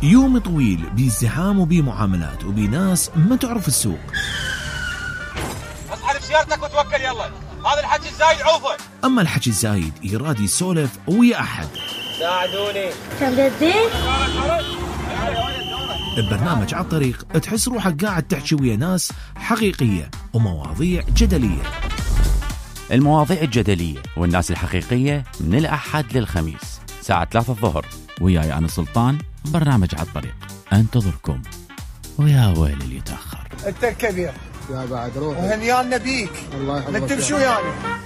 يوم طويل بازدحام وبمعاملات وبناس ما تعرف السوق. اسحب سيارتك وتوكل يلا، هذا الحكي الزايد عوفه. أما الحكي الزايد يراد يسولف ويا أحد. ساعدوني. كم جديد؟ ببرنامج على الطريق تحس روحك قاعد تحكي ويا ناس حقيقية ومواضيع جدلية. المواضيع الجدلية والناس الحقيقية من الأحد للخميس ساعة 3 الظهر، وياي أنا سلطان. برنامج على الطريق انتظركم، ويا ويل اللي يتأخر. انت الكبير يا بعد روح وهنيان بيك. الله يحفظك. نتمشوا يعني